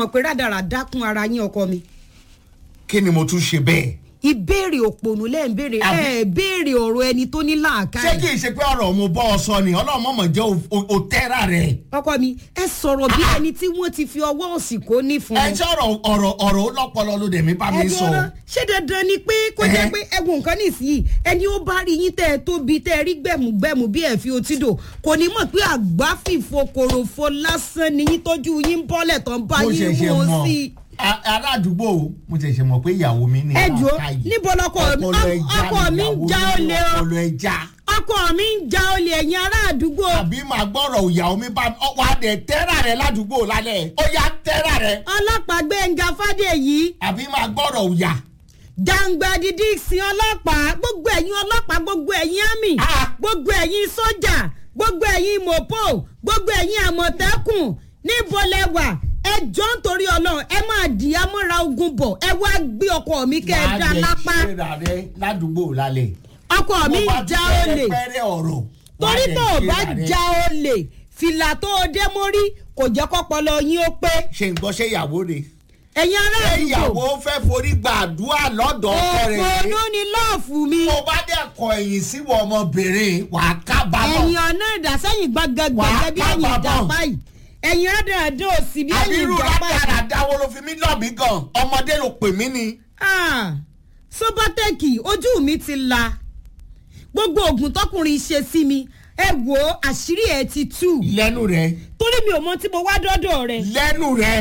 mọ̀ pé rádaràdá kún ara yín ọkọ mi. kí ni mo tún ṣe bẹ́ẹ̀. ìbéèrè òpònú lẹ́ ń béèrè béèrè ọ̀rọ̀ ẹni tó ní làákàyè. ṣé kì í ṣe pé ọ̀rọ̀ mo bọ́ ọ sọ ni ọlọ́mọ̀mọ̀ jẹ́ o tẹ́ra rẹ̀. ọkọ mi ẹ sọ̀rọ̀ bí ẹni tí wọ́n ti fi ọwọ́ òsì kó ní fún. ẹ ṣe ọ̀rọ̀ ọlọ́pọlọ ló dẹ̀ mí bá mi sọ. ṣé dandan ni pé kó jẹ́ pé ẹ̀wọ̀n nǹkan nìsíyìí ẹni ó bá rí yín tẹ́ ẹ tóbi tẹ́ ẹ rí gbẹ̀mùgbẹ̀mù bí ẹ fi otí dò kò ní mọ̀ pé àgbáfìfo kòròfo lásán ni yín tójú yín bọ́lẹ̀ tán bá yín mú sí i. aládùúgbò mo ṣẹ̀ṣẹ̀ mọ̀ pé ìyàwó mi ní àkáyè. níbo lọkọ mi ń já olè o ọkọ mi ń já olè ẹ̀yin ará àdúgbò. àbí màá gbọ́rọ̀ ìyàwó mi bá wà á dẹ̀ tẹ́rà rẹ̀ ládùúgbò lálẹ́ ó yá tẹ́rà rẹ̀. ọlọ́pàá Gbẹ́ngà Fádèyí. àbí màá gbọ́rọ̀ òyà. Jàǹgbàdì Dixon ọlọ́pàá gbogbo ẹ̀yin ọlọ́pàá gbogbo ẹ̀yin àmì gbogbo ẹ̀yin sójà gbogbo ẹ̀yin mọ̀pọ̀ gbogbo ẹ̀yin àmọ̀tẹ́kùn níbo lẹ wà ẹ jọ nítorí Ọlọ́run ẹ máa dì á mọ́ra ogun bọ̀ ẹ wá gbé ọkọ mi kẹ́ ẹ dá lápá. máa lè ṣe rà rẹ ládùúgbò lálẹ́. ọkọ mi já olè torí tó o bá já olè fìlà tó o dé mórí kò jẹ́ kọ́pọlọ yín ó pé. ṣe ń gbọ́ ṣé ìyàwó rẹ̀. ẹ̀yin ará àdúgbò ìyàwó fẹ́ forí gbàdúrà lọ́dọ̀ ọ̀fẹ́rẹ́ rẹ̀. òpònú ni lọ́ọ̀fù mi. mo bá dẹ̀ kọ ẹ̀yìn sí wọ ọmọbìnrin wà á kábàámọ̀. ẹ̀yin ọ̀nà ìdásẹ́yìn gbàgbẹ́gbẹ́ bí ẹ̀yin ìjàpá yìí ẹ̀yin rádàrádà òsì bí ẹ̀yin ìjàpá yìí. àbí irú rádàrádà wo ló fi mí lọ́ọ̀bì gan ọmọdé ló pè mí ni. Sóbátẹ́ẹ̀kì ojú mi ti la gbogbo oògùn tọkùnrin ṣe sí mi ẹ wo àṣírí ẹ ti tú. lẹ́nu rẹ̀. torí mi ò mọ tí mo wá dọ́dọ̀ rẹ̀. lẹ́nu rẹ̀.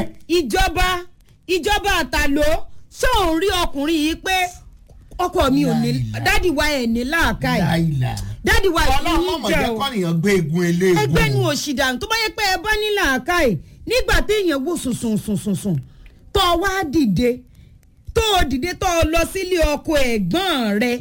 ìjọba àtàló ṣé òun rí ọkùnrin yìí pé ọkọ mi ò ní dádì wa ẹ̀ ní làákàyè dádì wa ẹ̀ ní jẹ́ o. ọlọ́mọ jẹ́ kọ́nìyàn gbé egun eléegun. ẹgbẹ́ nu òṣìdànù tó bá yẹ pé ẹ bá ní làákàyè nígbà téèyàn wò sùnsùn tó wá dìde tó lọ sílé ọkọ ẹ̀gbọ́n rẹ̀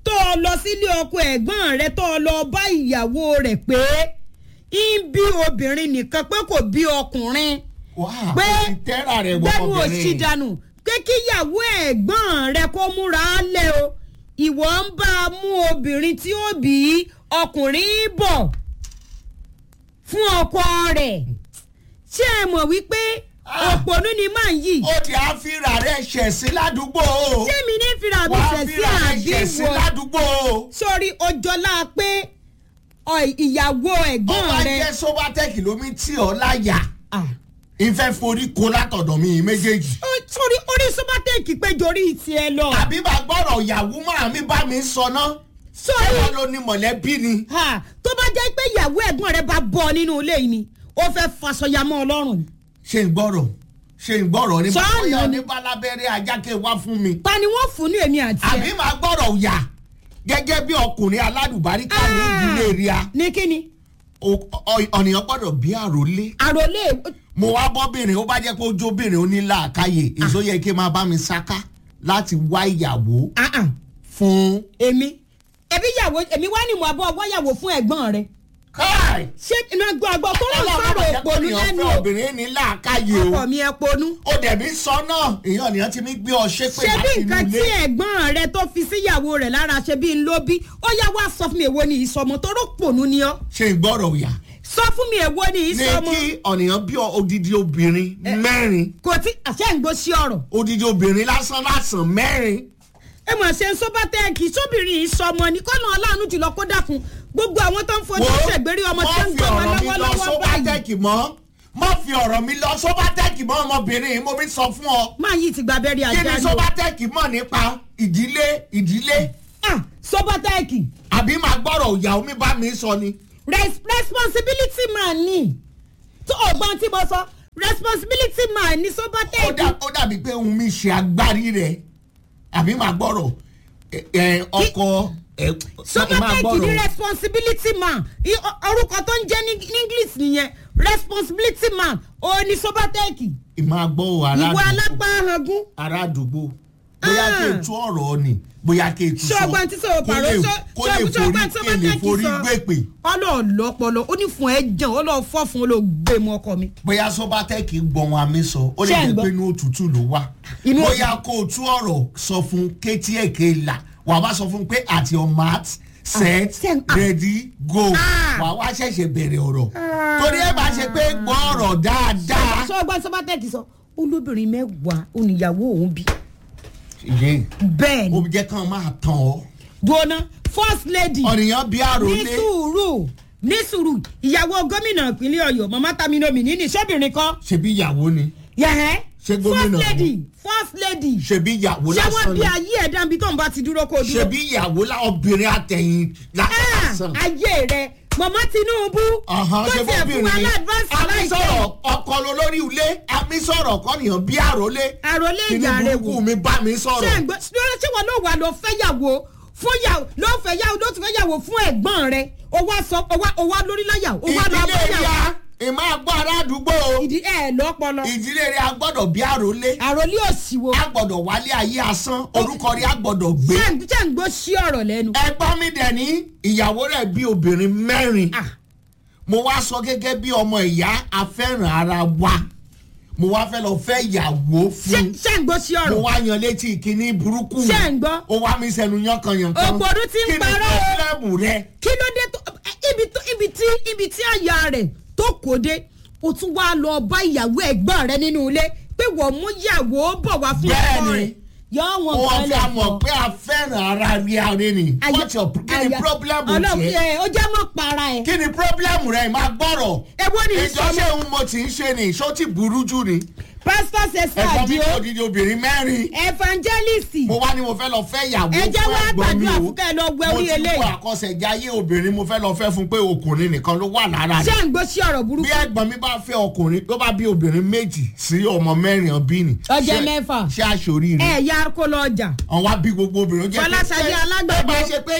tó lọ bá ìyàwó rẹ̀ pé ń bí obìnrin nìkan pé kò bí ọkùnrin pé gbẹ́nu òṣìdànù pé kíyàwó ẹ̀gbọ́n rẹ̀ kó múra lẹ̀ o ìwọ ń bá a mú obìnrin tí ó bí ọkùnrin bọ̀ fún ọkọ rẹ̀ ṣé ẹ mọ̀ wípé òpònú ni máa ń yí. ó ti á fira rẹ̀ ṣẹ̀ sí ládùúgbò. ṣé mi ní fira mi ṣẹ̀ sí ládùúgbò. sórí ọjọ́lá pé ìyàwó ẹ̀gbọ́n rẹ̀. ọba jẹ́ Sóbátẹ́ẹ̀kì lómi tí ọ̀ láyà. ìfẹ́ forí ko látọ̀dọ̀ mi méjèèjì. sórí orí Sóbátẹ́ẹ̀kì pé jorí tiẹ̀ lọ. àbí bá gbọ́dọ̀ ìyàwó máa mi bá mi sọ ná. sórí ẹ̀rọ ló ní mọ̀lẹ́bí ni. tó bá jẹ́ pé ìyàwó ẹ̀gbọ́n rẹ̀ bá bọ̀ nínú ilé yìí ni ó fẹ́ faṣọyàmọ́ Ọlọ́run ni. ṣe ń gbọ́rọ̀ ní bóyá ní balábẹ́rẹ́ ajáke wá fún mi. ta ni wọ́n fún ní èmi àti ẹ. àbí máa gbọ́rọ̀ yà gẹ́gẹ́ bí ọkùnrin aládùbáríkà ní ìdílé ríà. ní kíni. ọ̀nìyàn gbọ́dọ̀ bí àròlé. mo wá bọ́bìnrin ó bá jẹ́ pé ojú obìnrin ó ní làákàyè èso yẹ kí n máa bá mi sáká láti wá ìyàwó fún. èmi wá ní mo abọ́ wáyàwó fún ẹ̀gbọ́n rẹ̀. káì. ṣé iná gbọ́ tó lọ sọ̀rọ̀ òpònú lẹ́nu o. obìnrin ní làákàyè o. ọkọ mi ẹ ponú. ó dẹ̀bi sọ náà èèyàn nìyẹn ti mi gbé ọ ṣépè láti inú ilé. ṣé bí nǹkan tí ẹ̀gbọ́n rẹ tó fi síyàwó rẹ̀ lára ṣe bí n ló bí ó yá wá sọ fún mi èwo ni ìsọmọ tó rò pònú ni ọ. ṣe ń gbọ́rọ̀ yà. sọ fún mi èwo ni ìsọmọ. ní kí ọ̀nìyàn bí odidi obìnrin mẹ́rin. kò tí àṣẹ ń gbó sí ọ̀rọ̀. odidi obìnrin lásán mẹ́rin. ẹ mọ̀ ṣe Sóbátẹ́ẹ̀kì sóbìnrin yìí sọmọ ní kọ́nà aláàánú jùlọ kó dákun gbogbo àwọn tó ń fojú ṣègbérí ọmọ tí ń gbọ́ wọn lọ́wọ́lọ́wọ́ báyìí. má fi ọ̀rọ̀ mi lọ Sóbátẹ́ẹ̀kì mọ́ ọmọbìnrin mo fi sọ fún ọ. máa yí ti gba abẹ́rẹ́ ajá ni o. kí ni Sóbátẹ́ẹ̀kì mọ̀ nípa ìdílé. Sóbátẹ́ẹ̀kì. àbí máa gbọ́rọ̀ ìyàwó mi bá mi sọ ni. responsibility man ni tó ọgbọ́n tí mo sọ responsibility man ni Sóbátẹ́ẹ̀kì. ó dàbí pé ohun mi ṣe agbárí rẹ̀ àbí máa gbọ́rọ̀ ọkọ. Sóbátẹ́ẹ̀kì ní responsibility man orúkọ tó ń jẹ́ ní English nìyẹn responsibility man ó ní Sóbátẹ́ẹ̀kì. ìmọ̀ àgbọ̀ ìwà alápá ahangún. ará àdúgbò bóyá kí n tú ọ̀rọ̀ ni bóyá kí n tú sọ ṣọgbọ́n tí sọ̀rọ̀ pàrọ̀ kó lè forí gbèpè. ọlọ́ọ̀lọ́pọ̀lọ́ ó ní fún ẹ jẹun ọlọ́ọ̀fọ́ fún olóògbé mu ọkọ mi. bóyá Sóbátẹ́ẹ̀kì gbọ̀n àmì sọ ó lè jẹ́ pé inú òtútù ló wà bóyá kó o tú ọ̀rọ̀ sọ fún kétí èké là wà á bá sọ fún pé at your mat set ready go wà á wá ṣẹ̀ṣẹ̀ bẹ̀rẹ̀ ọ̀rọ̀ torí ẹ bá ṣe pé gbọ́ ọ̀rọ̀ dáadáa. ṣọgbọ́n Sóbátẹ́ẹ̀kì sọ olóbìnrin mẹ́wàá oníyàwó òun bí. bẹ́ẹ̀ ni. ó jẹ́ kán máa tàn ọ́. dùnà first lady. ọ̀nìyàn bí àròlé. ní sùúrù ìyàwó gómìnà ìpínlẹ̀ ọ̀yọ́ mama taminomi ní sọ́bìnrin kan. ṣebí ìyàwó ni. ṣé gómìnà first lady. ṣebí ìyàwó lásán ni. ṣé wọ́n bí ayé ẹ̀ dábí tó ń bá ti dúró kó dúró. ṣebí ìyàwó obìnrin àtẹ̀yìn lásán. ayé rẹ mama tinubu. tó tiẹ̀ fún wa ládùúgbò àmísọ̀rọ̀ ọkọ lórí ilé àmísọ̀rọ̀ kọ́nìyàn bí àròlé. àròlé ìyá rẹ wò tinubu mi bá mi sọ̀rọ̀. ṣé wọn ló wà lọ fẹ́yàwó fún yàwó ló fẹ́yàwó ló ti fẹ́yàwó fún ẹ̀gbọ́n rẹ o wá lórí láyà o wá lọ bẹ́yàwó. ìmọ̀ àgbọ̀ ará àdúgbò. lọ́pọlọ. ìdílé rẹ̀ a gbọ́dọ̀ bí àròlé. àròlé òsì wo. a gbọ́dọ̀ wálé ayé asán orúkọ rẹ̀ a gbọ́dọ̀ gbé. ṣé ń gbọ́ sí ọ̀rọ̀ lẹ́nu. ẹgbọ́n mi dẹ̀ ní ìyàwó rẹ̀ bí obìnrin 4. mo wá sọ gẹ́gẹ́ bí ọmọ ìyá afẹ́ràn ara wa mo wá fẹ́ lọ fẹ́ ìyàwó fún. ṣé ń gbọ́ sí ọ̀rọ̀. mo wá yan létí ìkíní burúkú. ṣé ń gbọ́. ó wá mi sẹ́nu yankanyankan. òpòdú ti ń parọ́ o. kí ni pọ́blẹ́mù rẹ. kí ló dé tó ibi tí àyà rẹ̀ tó kò dé o tún wá lọ bá ìyàwó ẹ̀gbọ́n rẹ nínú ilé pé wọ́n mú ìyàwó bọ̀ wá fún ọkọ rẹ̀. yọ wọn kan lẹ fọ. wọ́n fi mọ̀ pé a fẹ́ràn ara rí ara ni. kí ni pọ́blẹ́mù tiẹ̀. ó jẹ́ mọ́ para ẹ̀. kí ni pọ́blẹ́mù rẹ̀ máa gbọ́rọ̀. èwo ni ìsọmọ. ìjọsẹ̀ ń mo ti ń ṣe ni ìṣó ti burú jù ni. pásítọ̀ sẹ́sẹ́ àdìo. ẹ̀fọ́ mi kò dídí obìnrin 4. evangelist. mo wá ní mo fẹ́ lọ fẹ́ ìyàwó fún ẹ̀gbọ́n mi o. ẹ jẹ́ wá gbàdúrà fún kẹ́ ẹ lọ wẹ orí eléyìí. mo ti kó àkọsẹ̀jáyé obìnrin mo fẹ́ lọ fẹ́ fún pé ọkùnrin nìkan ló wà lára rẹ̀. ṣé ń gbọ́ sí ọ̀rọ̀ burúkú. bí ẹ̀gbọ́n mi bá fẹ́ ọkùnrin tó bá bí obìnrin 2 sí ọmọ 4 ọbí ni. ọjọ́ 6. ṣé aṣòrí rẹ̀. ẹ ya kó lọ ọjà. àwọn wá bí gbogbo obìnrin. fọláṣadé alágbàdo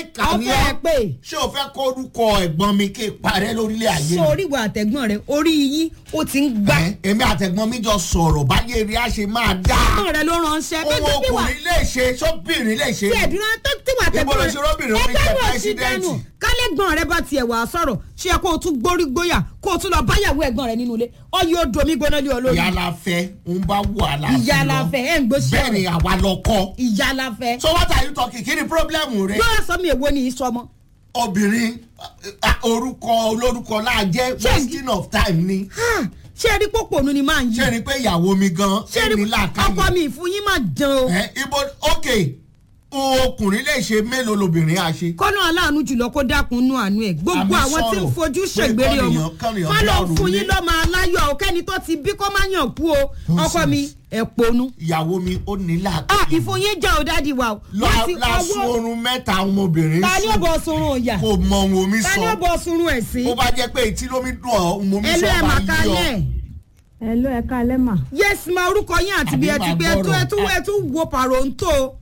ṣé o fẹ́ kórúkọ ẹ̀gbọ́n mi kí parẹ́ lórílẹ̀ ayé. sórí ìwà àtẹ̀gbọ́n rẹ orí yín ó ti ń gbá. èmi àtẹ̀gbọ́n mi jọ sọ̀rọ̀ báyé rí a ṣe máa dá. ẹ̀gbọ́n rẹ ló ránṣẹ́. owó ọkùnrin lè ṣe sóbìnrin lè ṣe. tí ẹ̀dúrà tó ti wà tẹ̀gbọ́n rẹ ẹgbẹ́ rẹ ti dẹnu kálẹ̀gbọ́n rẹ bá tiẹ̀ wà sọ̀rọ̀ ṣé kó o tún gbórí gbóyà kó o tún lọ báyàwó ẹ̀gbọ́n rẹ nínú ilé ọ yóò domi gbóná lé olórí. ìyálà fẹ́ ń bá wù àlàáfíà lọ. ìyálà fẹ́ ẹ̀ ń gbó sí ọ̀rọ̀. bẹ́ẹ̀ ni àwa lọ kọ́. ìyálà fẹ́. so what are you talking kí ni problem rẹ. yóò sọ mi èwo ni ìsọmọ. obìnrin orúkọ olórúkọ náà jẹ́ wasting of time ni. ṣé ẹ rí pòpònú ni máa ń yí. ṣé ẹ rí pé ìyàwó mi gan ẹni làákàyè. ọkọ mi ìfún yín máa dán o. ibo ok ọkùnrin lè ṣe mélòó lobìnrin á ṣe. kọ́nà aláàánú jùlọ kó dákun nú àánú ẹ̀ gbogbo àwọn tí ń fojú ṣègbèrè ọmọ má lọ fún yín lọ́mọ aláyọ̀ ọ̀kẹ́ni tó ti bí kó má yàn kú o ọkọ mi ẹ̀ ponú. ìyàwó mi ó ní làákàyè. ìfòyín já o dáàdi wa o. lásùn oorun 3 ọmọbìnrin sùn. ta ni ó bọ̀ sunrun ọ̀yà. kò mọ ohun omi sọ. ta ni ó bọ̀ sunrun ẹ̀ sí. ó bá jẹ́ pé etí lómi dùn ọ́ ohun omi sọ bá yí ọ. Hello, ẹ káalẹ́ mà. Yes ma orúkọ yín àti bí ẹ ti gbé ẹ tún wo pàrọ̀ ń tó.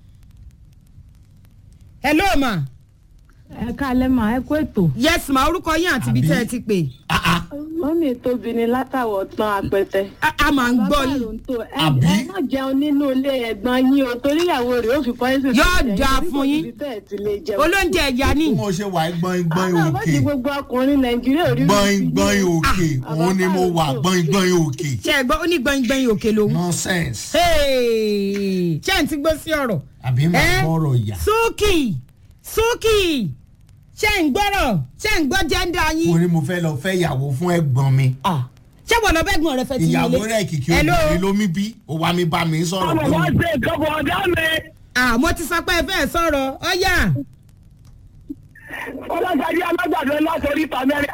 Hello ma. Ẹ káalẹ́ mà ẹ kú ètò. Yes ma orúkọ yín àti bí tẹ́ ẹ ti pè. Mọ́mí tóbi ni látàwọ̀ tán apẹtẹ. A máa ń gbọ́ yín. Ẹ má jẹun nínú ilé ẹ̀gbọ́n yín o torí ìyàwó rẹ̀ ó fi pọ́ẹ́sì. Yóò dáa fún yín. Olóúnjẹ ẹ̀yà ni. Mo ṣe wà gbọ́n òkè. Àwọn ti gbogbo ọkùnrin Nàìjíríà rí. Gbọ́n òkè òun ni mo wà gbọ́n òkè. Ṣé ẹ gbọ́ ó ní gbọ́n òkè lòun. Nonsense. Ṣé ẹ̀ ń ti gbọ́ sí ọ̀rọ̀? Àbí màá gbọ́rọ̀ ìyá. Súkì ṣé ń gbọ́rọ̀ ṣé ń gbọ́ jẹ́ńdà yín. mo ní mo fẹ́ lọ fẹ́ ìyàwó fún ẹ̀gbọ́n mi. ṣé wọn lọ bẹ́gbọ̀n rẹ fẹ́ ti nílé. ìyàwó rẹ̀ kìkì obìnrin ló mi bí ó wá mi bá mi sọ̀rọ̀. ọmọ wa ṣe ìkọ́bọ̀ ọ̀dá mi. mo ti sọ pé ẹ fẹ́ sọ̀rọ̀ ọ̀yà. ọlọ́sàdí alágbàdo látọrí pàmẹ́rẹ́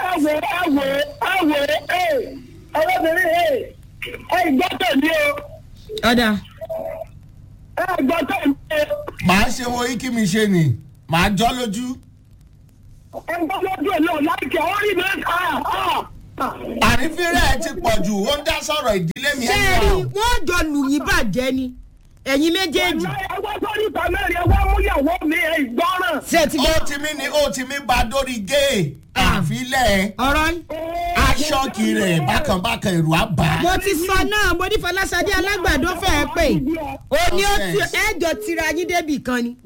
ọlọ́bìnrin gbọ́ tẹ̀lé o. ọ̀dà. gbọ́ tẹ̀lé. màá ṣe wo yín kí mi ṣe nì màá jọ́ lójú. ẹ gbọ́ lójú ẹ̀ náà láìkẹ́ ó rí mi ká. àrífín rẹ̀ ti pọ̀ jù ó ń dá sọ̀rọ̀ ìdílé mi. ṣé rí wọ́n jọ lù yín bàjẹ́ ni ẹ̀yin méjèèjì. ẹgbẹ́ sọ́rí pàmẹ́rẹ́ ẹgbẹ́ múyàwó mi ìgbọ́ràn. ó ti mi bá dórí géè àfilẹ̀ ọ̀rọ̀ aṣọ́ọ̀kì rẹ̀ bákànbákan ìrù àbá. mo ti sọ náà mo ní Fọláṣadé alágbàdo fẹ́ẹ́ pè ó ní ó ti ẹ̀jọ̀ tira yín débì kan ni.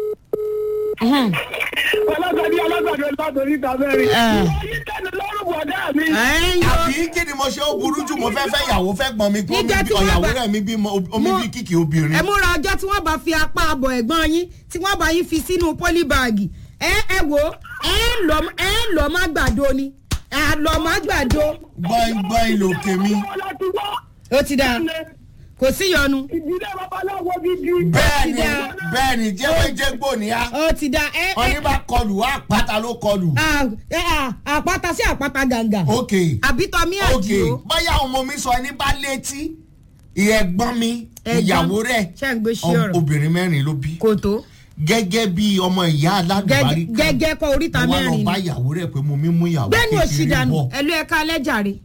Fọláṣadé alágbàdo látọrí pàmẹ́rẹ́ yìí tẹ̀lé lọ́rùn bọ̀dá mi. àbí kí ni mo ṣe ó burú jù mo fẹ́ ìyàwó fẹ́ gbọ́n mi kó ọ̀yàwó rẹ̀ mi bí omi bí kìkì obìnrin. ẹ múra ọjọ́ tí wọ́n bá fi apá àbọ̀ ẹ̀gbọ́n yín tí wọ́n bá yín fi sínú pólíbáàgì ẹ wo ẹ lọ má gbàdo ni ẹ lọ má gbàdo. gbọ́n ìlòkè mi. ó ti dáa kò sí yọnu. ìdílé babaláwo gidi. bẹ́ẹ̀ni jẹ́wéjẹ́gbò ní a. ó ti da ọní bá kọlù wá àpáta ló kọlù. àpáta sí àpáta gàǹgà. ok àbítọ́mí àjò. ok báyà ọmọ mi sọ ẹni bá létí ìyẹ̀gbọ́n mi ìyàwó rẹ̀ obìnrin mẹ́rin ló bí. kò tó. gẹ́gẹ́ bí ọmọ ìyá aládùbárí kan gẹ́gẹ́ kọ́ oríta mẹ́rin ni wọ́n lọ bá ìyàwó rẹ̀ pé mo mímú ìyàwó kékeré bọ̀. gbẹ́nu òsì dànù ẹ̀lú ẹ̀ka alẹ́ jàre.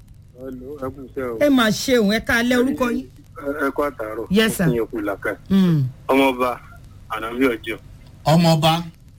ẹ máa ṣeun ẹ̀ka alẹ́ orúkọ yín. ẹ̀kọ́ àtàrọ̀ yes sir. ìyẹn kù làkà. ọmọọba ànàbí ọjọ́. ọmọọba.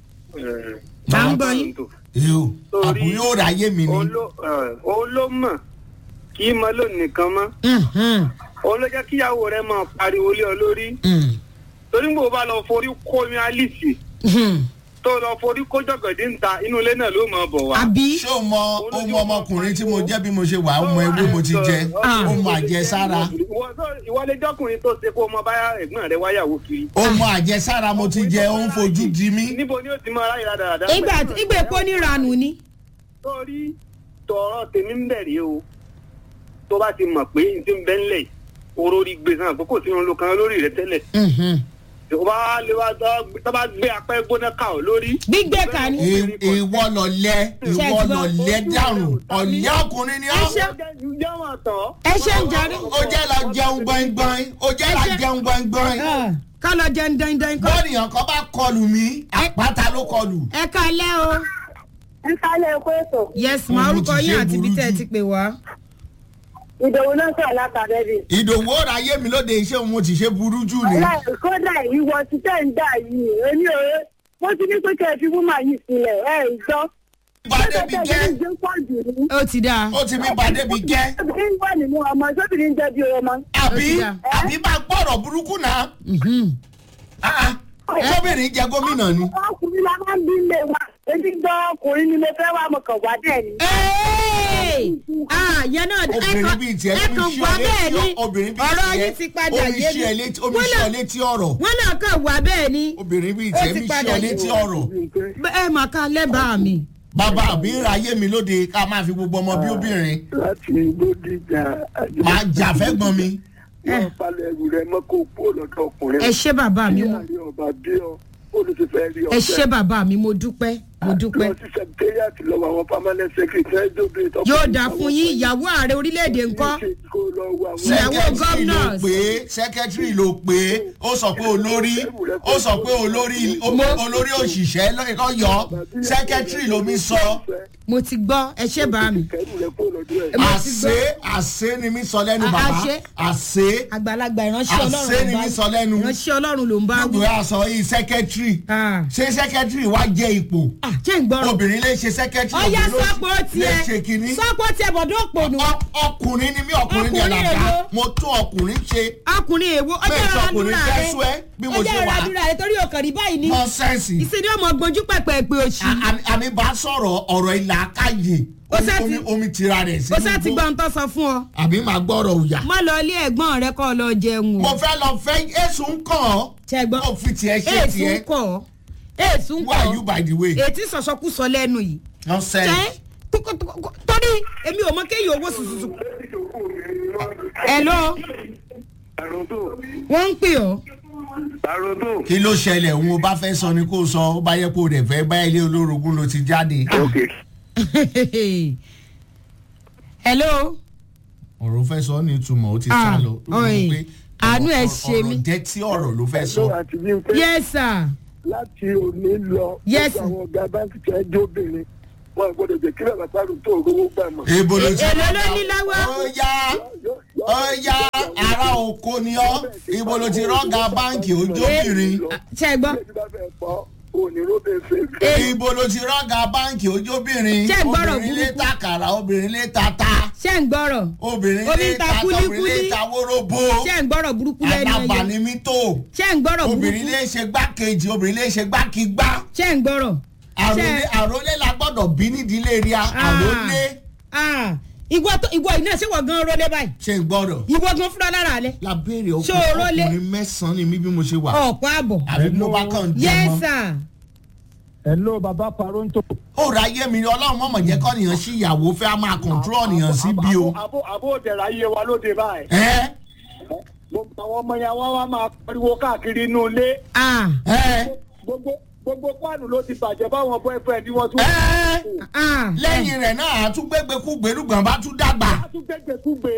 à ń gbọ́ yín. àbúrò yóò ráyè mi ni. olómọ kì í mọ lónìí kan mọ́. olójẹ́ kíyàwó rẹ̀ máa pariwo lé ọ lórí. torí gbogbo bá lọ forí kó mi alice tó lọ forí kó jọgọdí ń ta inú ilé náà ló mọ bọ̀ wá. ṣé o mọ ọmọkùnrin tí mo jẹ́ bí mo ṣe wà ọmọ ewé mo ti jẹ ó mọ àjẹsára. ìwọ lè jọkùnrin tó ṣe kó mọ báyà ẹ̀gbọ́n rẹ̀ wáyàwó kiri. ó mọ àjẹsára mo ti jẹ ó ń fojú di mí. níbo ni ó ti mọ aráyè dáadáa. ìgbà èpo ní ranù ni. torí tọrọ tèmi ń bẹ̀rẹ̀ o tó bá ti mọ̀ pé n ti ń bẹ́ńlẹ̀ orórí gbé sàn àkókò tí wọn lo kan lórí rẹ̀ tẹ́lẹ̀. tó bá gbé apẹ́ gbóná ká ọ lórí. gbígbé ká ní. ìwọ lọ lẹ dàrú ọ̀lẹ́ ọkùnrin ni ọ́. ẹ ṣe ń jarí. ó jẹ́ la jẹun gbọ̀ngbọ̀n. ká lọ jẹun dandan. bọ́ọ̀nìyàn kan bá kọlù mí àpáta ló kọlù. ẹ kalẹ́ o. ẹ kalẹ́ ẹ̀kọ́ ètò. yes ma orúkọ yín àti ibi tẹ́ ẹ ti pè wá. ìdòwò náà sọ̀rọ̀ látàrẹ́bì. ìdòwò ọ̀rọ̀ ayé mi lóde iṣẹ́ mo ti ṣe burú jù ni. kódà ìwọ ti tẹ̀ ń dà yìí èmi ò rẹ́ wọ́n ti ní pé kẹ́ ẹ fi wúmà yìí sílẹ̀ ẹ̀ ìjọ. Bàdébi gẹ́. Ó ti dáa. Ó ti mi bàdébi gẹ́. Obìnrin wà nínú ọmọ sóbìnrin jẹ́ bí ọmọ. Àbí bá gbọ́rọ̀ burúkú náà. Sóbìnrin jẹ gómìnà ni. Ọkùnrin la máa ń bí ilé wa. Ebi gbọ́ ọkùnrin ni mo fẹ́ wá mo kàn wá dẹ̀ ni. Yẹn náà obìnrin bíi tiẹ̀ ẹ̀kan wá bẹ́ẹ̀ ni ọ̀rọ̀ yìí ti padà yé mi. Omi ṣe ọ létí ọ̀rọ̀. Wọ́n náà kàn wá bẹ́ẹ̀ ni. Obìnrin bíi tiẹ̀ mi ṣe ọ létí ọ̀rọ̀. Ẹ mà ká lẹ́bàá mi. Bàbá àbí ráyé mi lóde ká máa fi gbogbo ọmọ bí obìnrin. Láti Bódìjà. Máa jà fẹ́ gbọ́n mi. Wọ́n palẹ̀ ẹrù rẹ̀ mọ́ kó kó lọ́dọ̀ ọkùnrin. Ẹ ṣé bàbá mi. Ẹ ṣé bàbá mi mo dúpẹ́ mo dúpẹ́. Lọ sí sẹ́kítẹ́rìàtì lọ́wọ́ àwọn permanent secretary ẹ̀dọ́gbìn tó. Yóò dà fún yín ìyàwó ààrẹ orílẹ̀-èdè ńkọ́. Ìyàwó governors. Sẹ́kẹ́tìrì ló pé ó sọ pé olórí òṣìṣẹ́ lọ́yọ̀ọ́ sẹ́kẹ́tìrì ló mi sọ. Mo ti gbọ́ ẹ ṣé bá mi. Àṣé ni mi sọ lẹ́nu bàbá. Àṣé. Àgbàlagbà ìránṣẹ́ Ọlọ́run ló ń bá. Àṣé ni mi sọ lẹ́nu. Ìránṣẹ́ Ọlọ́run ló ń bá. Gbogbo àṣọ yìí sẹ́kẹ́tìrì. Ṣé sẹ́kẹ́tìrì wá jẹ́ ipò? Ṣé ń gbọ́rọ̀? Obìnrin lè ṣe sẹ́kẹ́tìrì. Ọya sọ́pọ̀ tiẹ̀. Sọ́pọ̀ tiẹ̀ bọ̀dọ̀ òpònú. Ọkùnrin ni mí ọkùnrin ní ẹ̀làdá. Mo tún ọkùnrin ṣe. Ọkùnrin èwo ọjọ́ ìrànlúra rẹ̀. Ọjọ́ ìrànlúra rẹ̀ torí òkàrí báyìí ni. Nọ́sẹ̀nsì. Ìsinmi ọmọ gbójú pẹ̀pẹ̀ pé oṣù. Àmì bá sọ̀rọ̀ ọ̀rọ̀ ìlà káyè. Omi tira rẹ̀ sí. Ó sá ti gbọ́n tó sọ fún ọ. Àbí máa gbọ́rọ̀ òyà. Má lọ ilé ẹ̀gbọ́n rẹ kọ́ lọ jẹun. Mo fẹ́ lọ fẹ́ èsù ń kàn ọ́. Ṣẹ́gbọ́n. Ó fi tiẹ̀ ṣe tiẹ̀. Èsù ń kàn ọ́. Èsù ń kàn ọ́. Who are you by the way? Ètí sọ̀sọ́kùsọ lẹ́nu yìí. Nonsense. Torí èmi ò mọ kéèyàn owó sùsùsù. Hello. Wọ́n ń pè ọ́. Kí ló ṣẹlẹ̀ òun ò bá fẹ́ sọ ni kó sọ ó bá yẹ kó rẹ̀ fẹ́ bá ilé olórogún ló ti jáde. Hello. Ọ̀rọ̀ fẹ́ sọ ní ìtumọ̀ ó ti sá lọ. Àánú ẹ̀ ṣe mí. Ọ̀rọ̀ jẹ́ tí ọ̀rọ̀ ló fẹ́ sọ. Yes sir. Láti òní lọ. Yes. Àwọn ọ̀gá báńkì tí ẹ jó obìnrin. Wọ́n gbọ́dọ̀ jẹ́ kí bàbá pàrọ̀ tó owó gbà mọ́. Èbó ló ti èlò ló ní lọ́wọ́. Ó yá ara oko ni ọ́. Ibo ló ti rọ́gà báńkì ojóbìnrin. Ṣé gbọ́? Ibo ló ti rọ́gà báńkì ojóbìnrin. Ṣé ń gbọ́rọ̀ Obìnrin lé takàrà, obìnrin lé tata. Ṣé ń gbọ́rọ̀? Obìnrin lé tata, obìnrin lé ta wóróbó. Ṣé ń gbọ́rọ̀ burúkú lẹ́nu ẹyẹ? Àdàbà ni mí tó. Ṣé ń gbọ́rọ̀ burúkú? Obìnrin lè ṣe gbákejì, obìnrin lè ṣe gbákigbá. Ṣé ń gbọ́rọ̀? Àrólé la gbọ́dọ̀ bí nídìílé rí a. Àrólé. Ìwọ iná ṣé wọ́n gan rólé báyìí? Ṣé ń gbọ́dọ̀? Ìwọ gan fúnra lára rẹ. Lábẹ́rẹ̀ ọkùnrin mẹ́sàn-án ni mí bí mo ṣe wà. Ọ̀pọ̀ àbọ̀. Àbí mo bá kàn jẹ́ mọ́. Yes sir. Hello bàbá Paronto. Ó ra ayé mi ni Ọlọ́run mọ̀mọ̀ jẹ́ kọ́ nìyẹn sí ìyàwó fẹ́ á máa kọ̀ǹtúrọ̀ nìyẹn sí bí o. Àbó òdẹ̀rẹ̀ ayé wa lóde báyìí. gbogbo àwọn ọmọ yẹn wá máa pariwo káàkiri inú ilé. gbogbo páànù ló ti bàjẹ́ báwọn boyfriend wọn tún. lẹ́yìn rẹ̀ náà àtúgbẹ́gbẹ́kúgbé lùgbọ̀n bá tún dàgbà. àtúgbẹ́gbẹ́kúgbé.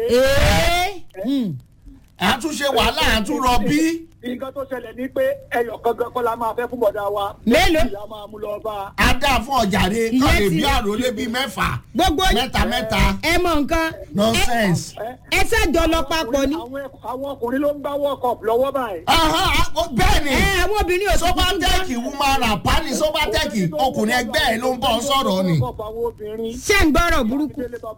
àtúnṣe wàhálà àtúnrọ̀bí. nǹkan tó ṣẹlẹ̀ ní pé ẹyọ kankan kọ́ la máa fẹ́ fún bọ̀dá wa. mélòó. ìyá máa mú lọ bá. a dá fún ọ̀jàre kọ́lé bí àròlé bíi mẹ́fà. gbogbo mẹ́ta. ẹ mọ nǹkan. nonsense. ẹ ṣàjọ lọ papọ̀ ni. àwọn ọkùnrin ló ń gbá world cup lọ́wọ́ báyìí. bẹ́ẹ̀ ni. àwọn obìnrin ò sobatẹ́ẹ̀kì woman rapa ni sobatẹ́ẹ̀kì ọkùnrin ẹgbẹ́ ẹ̀ ló ń bọ́ sọ̀rọ̀ ni. ṣé ń gbọ́rọ̀ burúkú.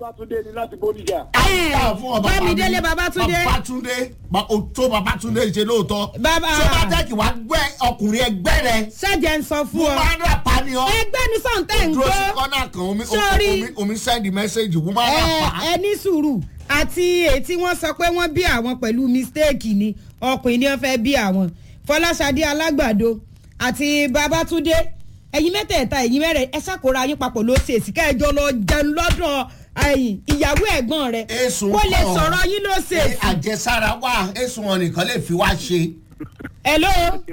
Bámidélé Babátúndé. tó Babátúndé ṣe lóòótọ́. sobatẹ́ẹ̀kì wá gbẹ́ ọkùnrin ẹgbẹ́ rẹ̀. ṣẹ́jẹ̀ ń sọ fún ọ. woman rapa ni ọ. ẹgbẹ́ ni sọ̀ǹtẹ̀ ń gbọ́. dúró sí kọ́nà kan omi send message woman rapa. ẹ ní sùúrù àti èyí tí wọ́n sọ pé wọ́n bí àwọn pẹ̀lú mistake ni ọkùnrin ni wọ́n fẹ́ bí àwọn Fọláṣadé Alágbàdo àti Babátúndé ẹ̀yin mẹ́tẹ̀ẹ̀ta ẹ̀yin mẹ́rẹ̀ ẹ ṣàkóra yín papọ̀ ló ṣèṣì kẹjọ lọ jẹun lọ́dọ̀ ìyàwó ẹ̀gbọ́n rẹ̀ kó lè sọ̀rọ̀ yín ló ṣèṣì. àjẹsára wà èsùn wọn nìkan lè fi wá ṣe. hello.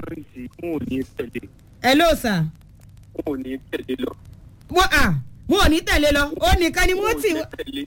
hello sir. wọn ò ní tẹ̀lé lọ. wọn ò ní tẹ̀lé lọ ó nìkan ni mo ti.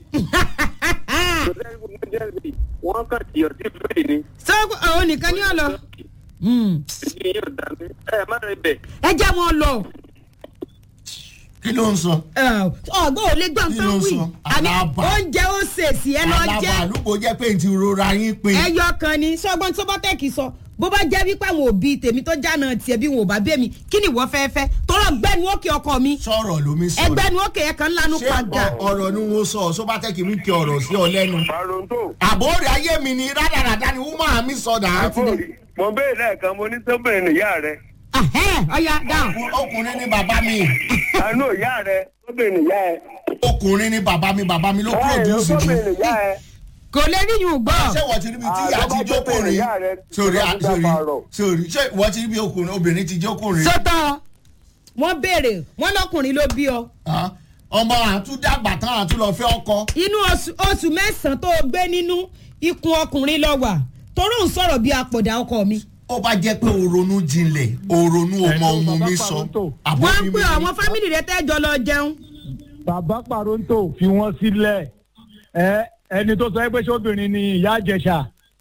wọ́n kàn tí ọtí fẹ́ẹ̀ ni. sọ òun nìkan ni ó lọ. èyí yóò dá mi má rẹ bẹ̀. ẹ jẹ́ wọn lọ. kí ló ń sọ. ọgbọ́n ò lè gbọ́n tán wí oúnjẹ ó ṣèṣì ẹ lọ jẹ́. alábà àlùkò jẹ́ pé n ti rora yín pé. ẹyọ kan ni sọgbọ́n tó bá tẹ̀kì sọ bó bá jẹ́ wípé àwọn òbí tèmi tó jáná tiẹ̀ bí wọn ò bá bẹ́ mi kí ni ìwọ fẹ́ fẹ́ tọ́lọ̀ gbẹ́nu òkè ọkọ mi. sọ̀rọ̀ ló mi sọ̀rọ̀. ẹgbẹ́nu òkè ẹ̀ kan lanu padà. ṣé ọ̀rọ̀ ni wọ́n sọ sọ́bátẹ́kì mi kí ọ̀rọ̀ sí ọ lẹ́nu. àbórí ayé mi ni rádaràdá ni wọ́n máa mi sọ̀dà. mo béèrè lẹ́ẹ̀kan mo ní sọ́bìnrin ìyá rẹ. ọ̀ya dáhùn. ọkùnrin ni bàbá mi. àánú ìyá rẹ sọ́bìnrin ìyá ẹ. ọkùnrin ni bàbá mi ló produce mi. sọ́bìnrin ìyá ẹ. kò lè rí yùn gbọ́. ṣé wọ́n ti rí bí tí ìyá ti jókòrin sórí ṣé wọ́n ti rí bí obìnrin ti jókòrin. sọ́tọ̀ wọ́n béèrè wọ́n lọ́kùnrin ló bí ọ. ọmọ àtúndàgbà tán àtúlọ̀ fẹ́ ọkọ. inú oṣù mẹ́sàn-án tó gbé nínú ikùn ọkùnrin lọ wà torí òun sọ̀rọ̀ bí apọ̀dà ọkọ mi. ó bá jẹ́ pé o ronú jinlẹ̀ o ronú ọmọ ohun mi sọ. wọ́n ń pè àwọn fámìlì rẹ tẹ́jọ lọ jẹun. bàbá Paronto fi wọ́n sílẹ̀ ẹni tó sọ pé sóbìnrin ni ìyá àjẹsà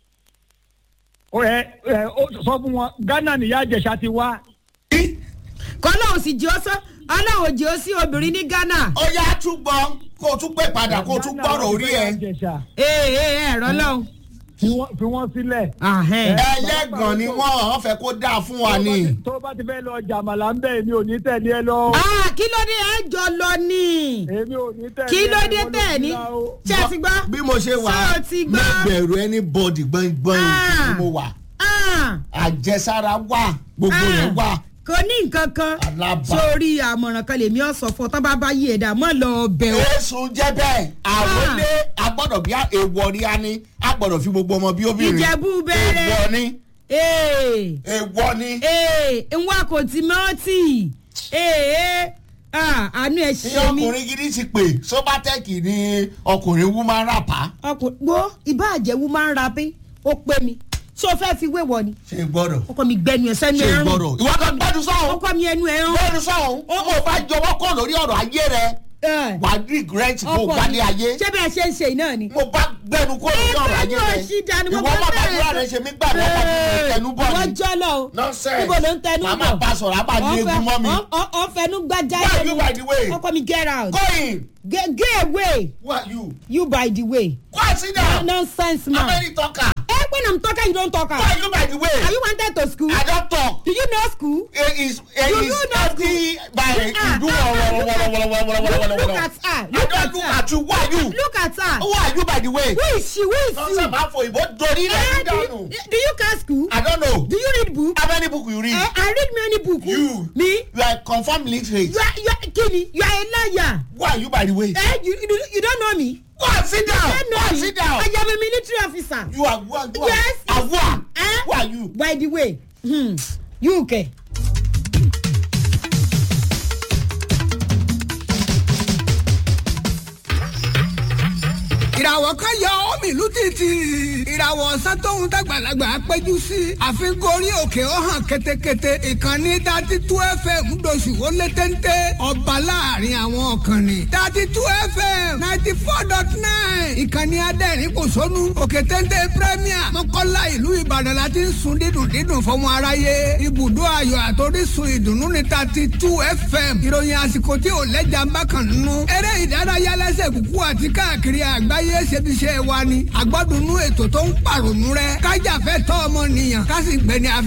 sọ fún wọn Ghana ni ìyá àjẹsà ti wá. kọ́lọ́hún sì jí ó sọ ọlọ́hún jí ó sí obìnrin ní Ghana. ó yá tún gbọ́ kó o tún pè padà kó o tún gbọ́rọ̀ orí ẹ. ẹ̀rọ lọ́hún. fi wọ́n sílẹ̀. ẹlẹ́gàn ni wọ́n fẹ́ kó dáa fún wa ni. tó bá ti fẹ́ lọ jàmàlà ń bẹ̀ èmi ò ní tẹ̀lé ẹ lọ. kí ló dé ẹ jọ lọ ni. èmi ò ní tẹ̀lé ẹ lọ. kí ló dé tẹ̀ ní. ṣé ẹ ti gbọ́. bí mo ṣe wà mo bẹ̀rù anybody gbọ̀ngbọ̀n tí mo wà. àjẹsára wà gbogbo rẹ̀ wà. kò ní nǹkan kan sórí àmọ̀ràn kan lèmi ọ̀sọ̀ fún ọ tán bá yí ẹ̀dá mọ́ lọ bẹ̀ ọ́. èsùn jẹ́ bẹ́ẹ̀ àròlé agbọ́dọ̀ bí èèwọ̀ rí a ní agbọ́dọ̀ fi gbogbo ọmọ bí obìnrin. ìjẹ̀bú bẹ̀rẹ̀ èèwọ̀ ni. èèwọ̀ ni. nwa kò tí mọ́tì àánú ẹ̀ ṣe mí. ní ọkùnrin gidi ti pè sọ́bátẹ́kì ni ọkùnrin woman rapa. gbọ́ ìbáàjẹ́ woman rapé ó pé mi ṣé o fẹ́ fi wéwọ ni. ṣe gbọ́dọ̀. ọkọ mi gbẹnu ẹsẹ̀ ní ẹrún. ṣe gbọ́dọ̀. ìwọ kan gbẹnu sọ̀hún. ọkọ mi ẹnu ẹrún. gbẹnu sọ̀hún. o bá jọwọ́ kọ́ lórí ọ̀rọ̀ ayé rẹ. wà á regret kó gbálé ayé. ṣé bẹ́ẹ̀ ṣe ń ṣe náà ni. mo bá gbẹnu kó lórí ọ̀rọ̀ ayé rẹ. ìwọ má bá dúrà rẹ ṣe mí gbà ní ọkọ mi tẹnu bọ̀ ni. wọ́n jọ́ lọ o. nonsense. níbo ló ń tẹnu bọ̀. màmá bá sọ̀rọ̀ àbá ní egun mọ́ mi. ọ̀fẹ́nu gbájá why you by the way. ọkọ mi get out. go in. Get away. who are you. You by the way. Quiet, sit down. Nonsense man. How many talker. When I'm talking, you don't talk. Who are you by the way. Are you wanted to school. I don't talk. Do you know school. Is empty by look at her. Look at you. Who are you. Look at her. Who are you by the way. Who is she. Who is you. Do you can school. I don't know. Do you read book. How many book you read. I read many book. You. Me. You are confirmed literate. You are Kini. You are a liar. Who are you by the way. You don't know me. Go and sit down. Sit down. I am a military officer. You are who? Yes. Who are you? By the way, you okay? ìràwọ̀ kan yọ mi ìlú títì ìràwọ̀ ọ̀sán tóun dàgbàlagbà péjú sí àfikún orí òkè ó hàn ketekete ìkànnì 32 FM ńdọ̀sù ó lé téńté ọba láàrin àwọn ọ̀kànnì 32 FM 94.9 ìkànnì adẹ́rìn kò sónú òkè téńté premier mọ́kànlá ìlú ìbàdàn láti ń sun dídùn fọmọ aráyé ibùdó ayọ̀ àtòrísun ìdùnnú ní 32 FM ìròyìn àsìkò tí ò lẹ́jà ń bá kàn nínú eré ìdárayá lẹ́sẹ̀ kúkú àti káàkiri àgbáyé ṣebiṣẹ́ wa ni àgbọ́dúnú ètò tó ń pàrònú rẹ kájàfẹ́ tọ́ ọmọ nìyàn ká sì gbẹni